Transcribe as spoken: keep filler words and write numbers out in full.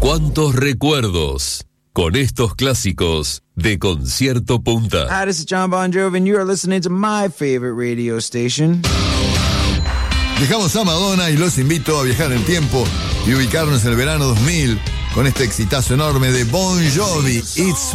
cuántos recuerdos con estos clásicos de Concierto Punta. Hi, this is John Bon Jovi and you are listening to my favorite radio station. Dejamos a Madonna y los invito a viajar en el tiempo y ubicarnos en el verano dos mil con este exitazo enorme de Bon Jovi, It's